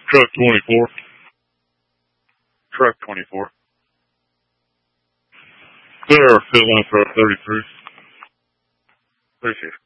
Truck 24. Truck 24. Clear our field line for 33. Appreciate it.